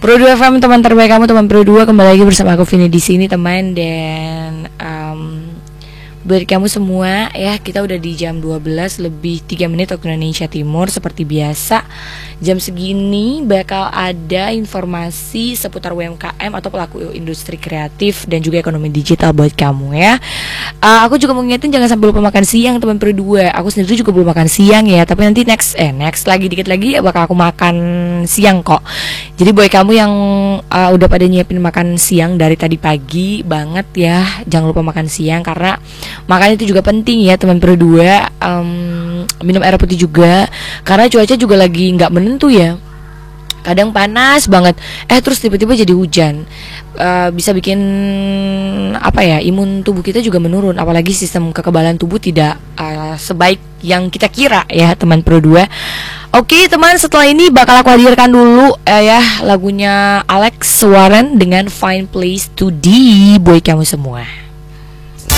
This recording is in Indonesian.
Pro 2 FM, teman terbaik kamu, teman Pro 2, kembali lagi bersama aku Vini di sini teman. Dan buat kamu semua ya, kita udah di jam 12 lebih 3 menit waktu Indonesia Timur. Seperti biasa, jam segini bakal ada informasi seputar UMKM atau pelaku industri kreatif dan juga ekonomi digital buat kamu ya. Aku juga mau ngingetin jangan sampai lupa makan siang teman Pro 2. Aku sendiri juga belum makan siang ya, tapi nanti next lagi dikit lagi bakal aku makan siang kok. Jadi buat kamu yang udah pada nyiapin makan siang dari tadi pagi banget ya, jangan lupa makan siang karena makan itu juga penting ya teman Pro 2. Minum air putih juga karena cuaca juga lagi nggak menentu ya. Kadang panas banget, terus tiba-tiba jadi hujan. Bisa bikin imun tubuh kita juga menurun. Apalagi sistem kekebalan tubuh tidak sebaik yang kita kira ya teman Pro 2. Oke teman, setelah ini bakal aku hadirkan dulu ya lagunya Alex Warren dengan Fine Place to Be buat kamu semua.